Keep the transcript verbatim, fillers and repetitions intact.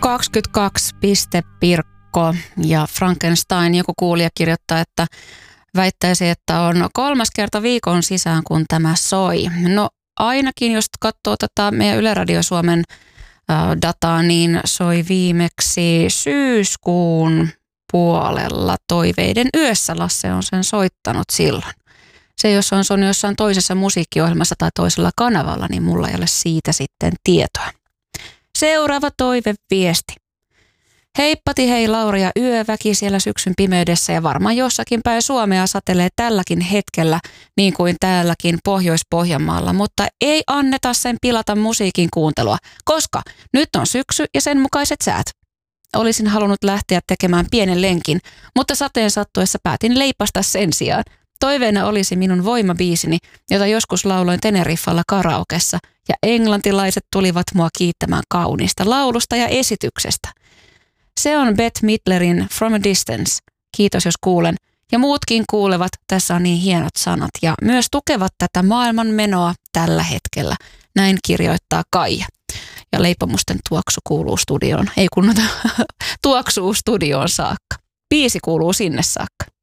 kaksikymmentäkaksi piste Pirkko ja Frankenstein. Joku kuulija kirjoittaa, että väittäisi, että on kolmas kerta viikon sisään, kun tämä soi. No ainakin, jos katsoo tätä meidän Yle Radio Suomen dataa, niin soi viimeksi syyskuun puolella Toiveiden yössä. Lasse on sen soittanut silloin. Se, jos on sonut jossain toisessa musiikkiohjelmassa tai toisella kanavalla, niin mulla ei ole siitä sitten tietoa. Seuraava toiveviesti. Heippati hei Lauri ja yöväki siellä syksyn pimeydessä ja varmaan jossakin päin Suomea satelee tälläkin hetkellä niin kuin täälläkin Pohjois-Pohjanmaalla, mutta ei anneta sen pilata musiikin kuuntelua, koska nyt on syksy ja sen mukaiset säät. Olisin halunnut lähteä tekemään pienen lenkin, mutta sateen sattuessa päätin leipasta sen sijaan. Toiveena olisi minun voimabiisini, jota joskus lauloin Teneriffalla karaokessa, ja englantilaiset tulivat mua kiittämään kauniista laulusta ja esityksestä. Se on Bette Midlerin From a Distance. Kiitos jos kuulen. Ja muutkin kuulevat, tässä on niin hienot sanat ja myös tukevat tätä maailman menoa tällä hetkellä. Näin kirjoittaa Kaija. Ja leipomusten tuoksu kuuluu studioon. Ei kunnota, tuoksuu studioon saakka. Biisi kuuluu sinne saakka.